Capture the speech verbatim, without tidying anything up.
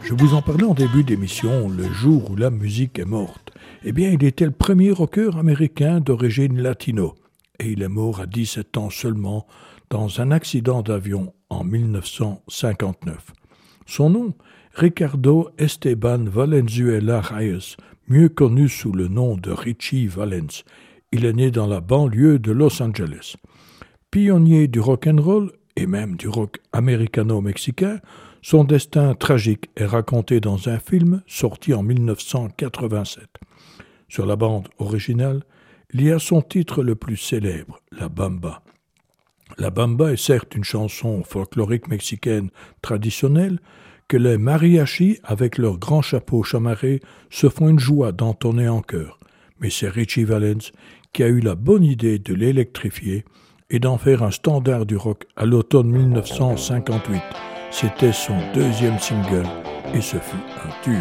Je vous en parlais en début d'émission, le jour où la musique est morte. Eh bien, il était le premier rocker américain d'origine latino. Et il est mort à dix-sept ans seulement dans un accident d'avion en dix-neuf cent cinquante-neuf. Son nom, Ricardo Esteban Valenzuela Reyes, mieux connu sous le nom de Richie Valens. Il est né dans la banlieue de Los Angeles. Pionnier du rock'n'roll et même du rock américano-mexicain, son destin tragique est raconté dans un film sorti en dix-neuf cent quatre-vingt-sept. Sur la bande originale, il y a son titre le plus célèbre, La Bamba. La Bamba est certes une chanson folklorique mexicaine traditionnelle que les mariachis, avec leurs grands chapeaux chamarrés, se font une joie d'entonner en chœur. Mais c'est Richie Valens qui a eu la bonne idée de l'électrifier et d'en faire un standard du rock à l'automne dix-neuf cent cinquante-huit. C'était son deuxième single et ce fut un tube.